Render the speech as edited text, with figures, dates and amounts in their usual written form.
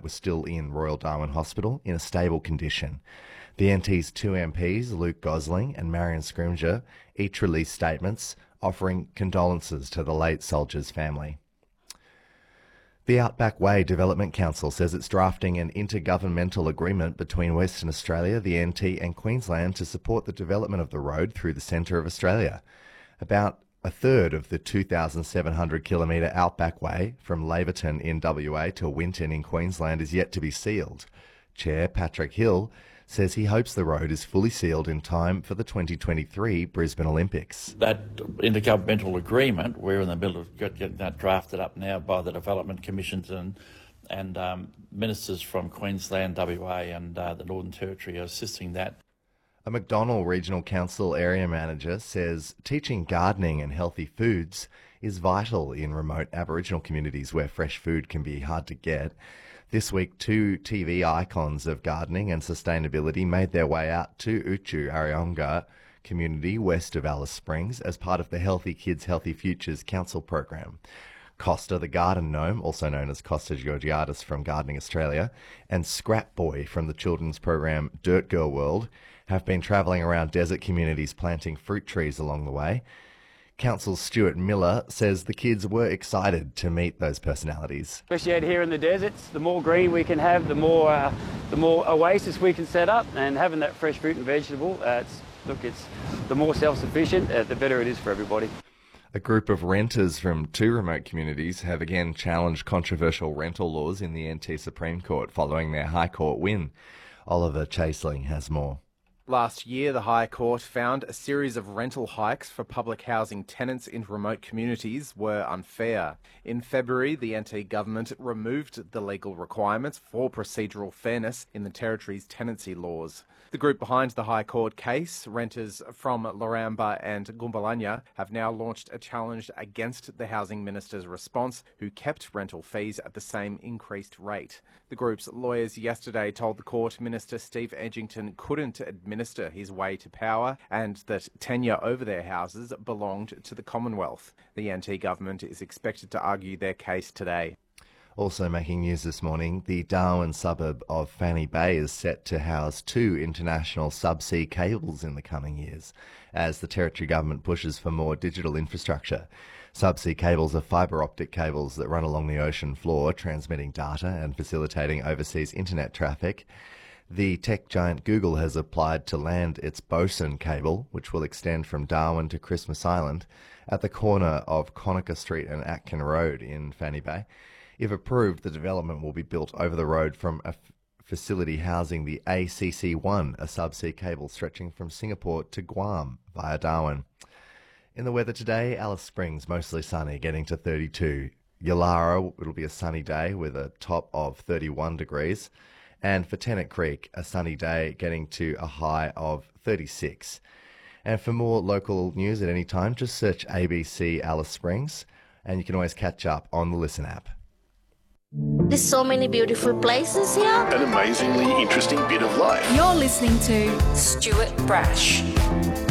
was still in Royal Darwin Hospital in a stable condition. The NT's two MPs, Luke Gosling and Marion Scrimgeour, each released statements offering condolences to the late soldier's family. The Outback Way Development Council says it's drafting an intergovernmental agreement between Western Australia, the NT and Queensland to support the development of the road through the centre of Australia. About a third of the 2,700-kilometre Outback Way from Laverton in WA to Winton in Queensland is yet to be sealed. Chair Patrick Hill says he hopes the road is fully sealed in time for the 2023 Brisbane Olympics. That intergovernmental agreement, we're in the middle of getting that drafted up now by the development commissions and ministers from Queensland, WA and the Northern Territory are assisting that. A McDonnell Regional Council area manager says teaching gardening and healthy foods is vital in remote Aboriginal communities where fresh food can be hard to get. This week, two TV icons of gardening and sustainability made their way out to Uchu Arionga community west of Alice Springs as part of the Healthy Kids, Healthy Futures Council program. Costa the Garden Gnome, also known as Costa Georgiatus from Gardening Australia, and Scrap Boy from the children's program Dirt Girl World have been travelling around desert communities planting fruit trees along the way. Council Stuart Miller says the kids were excited to meet those personalities. Especially out here in the deserts, the more green we can have, the more oasis we can set up, and having that fresh fruit and vegetable, it's the more self-sufficient, the better it is for everybody. A group of renters from two remote communities have again challenged controversial rental laws in the NT Supreme Court following their High Court win. Oliver Chaseling has more. Last year, the High Court found a series of rental hikes for public housing tenants in remote communities were unfair. In February, the NT government removed the legal requirements for procedural fairness in the territory's tenancy laws. The group behind the High Court case, renters from Laramba and Gumbalanya, have now launched a challenge against the Housing Minister's response, who kept rental fees at the same increased rate. The group's lawyers yesterday told the court Minister Steve Edgington couldn't administer his way to power and that tenure over their houses belonged to the Commonwealth. The NT government is expected to argue their case today. Also making news this morning, the Darwin suburb of Fanny Bay is set to house 2 international subsea cables in the coming years as the Territory Government pushes for more digital infrastructure. Subsea cables are fibre optic cables that run along the ocean floor, transmitting data and facilitating overseas internet traffic. The tech giant Google has applied to land its Bosun cable, which will extend from Darwin to Christmas Island, at the corner of Conacher Street and Atkin Road in Fanny Bay. If approved, the development will be built over the road from a facility housing the ACC-1, a subsea cable stretching from Singapore to Guam via Darwin. In the weather today, Alice Springs, mostly sunny, getting to 32. Yulara, it'll be a sunny day with a top of 31 degrees. And for Tennant Creek, a sunny day getting to a high of 36. And for more local news at any time, just search ABC Alice Springs, and you can always catch up on the Listen app. There's so many beautiful places here. An amazingly interesting bit of life. You're listening to Stuart Brash.